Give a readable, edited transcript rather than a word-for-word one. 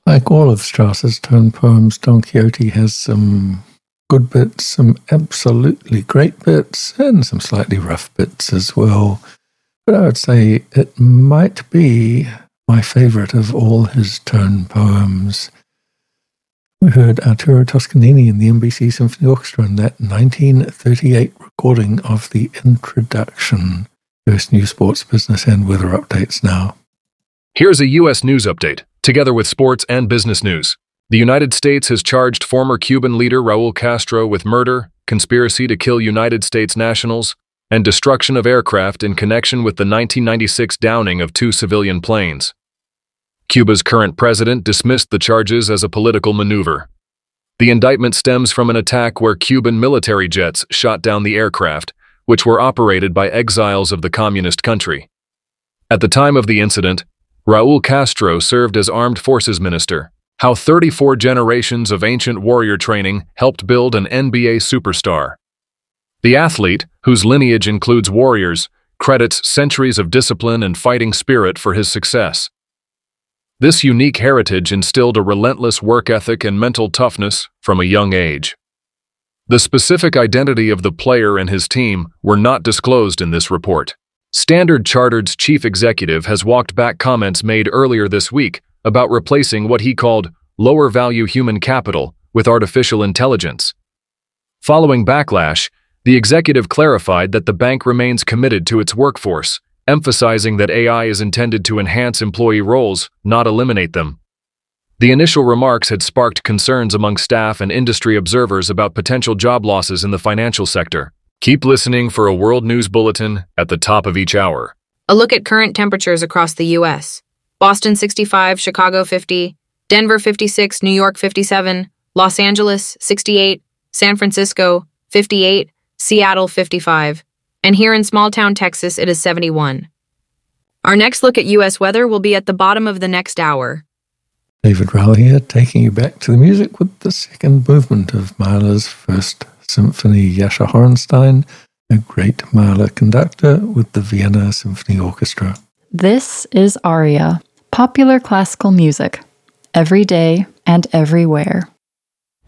Like all of Strauss's tone poems, Don Quixote has some good bits, some absolutely great bits, and some slightly rough bits as well. But I would say it might be my favorite of all his tone poems. We heard Arturo Toscanini and the NBC Symphony Orchestra in that 1938 recording of the introduction. US News, Sports, Business, and Weather updates now. Here's a U.S. news update, together with sports and business news. The United States has charged former Cuban leader Raul Castro with murder, conspiracy to kill United States nationals, and destruction of aircraft in connection with the 1996 downing of 2 civilian planes. Cuba's current president dismissed the charges as a political maneuver. The indictment stems from an attack where Cuban military jets shot down the aircraft, which were operated by exiles of the communist country. At the time of the incident, Raul Castro served as Armed Forces Minister. How 34 generations of ancient warrior training helped build an NBA superstar. The athlete, whose lineage includes warriors, credits centuries of discipline and fighting spirit for his success. This unique heritage instilled a relentless work ethic and mental toughness from a young age. The specific identity of the player and his team were not disclosed in this report. Standard Chartered's chief executive has walked back comments made earlier this week about replacing what he called lower-value human capital with artificial intelligence. Following backlash, the executive clarified that the bank remains committed to its workforce, emphasizing that AI is intended to enhance employee roles, not eliminate them. The initial remarks had sparked concerns among staff and industry observers about potential job losses in the financial sector. Keep listening for a World News Bulletin at the top of each hour. A look at current temperatures across the U.S. Boston 65, Chicago 50, Denver 56, New York 57, Los Angeles 68, San Francisco 58, Seattle 55, and here in small-town Texas it is 71. Our next look at U.S. weather will be at the bottom of the next hour. David Rowell here, taking you back to the music with the second movement of Mahler's First Symphony. Jascha Horenstein, a great Mahler conductor with the Vienna Symphony Orchestra. This is Aria, popular classical music, every day and everywhere.